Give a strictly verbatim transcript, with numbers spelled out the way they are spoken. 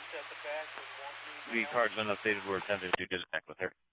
The card's been updated. We're attempting to disconnect with her.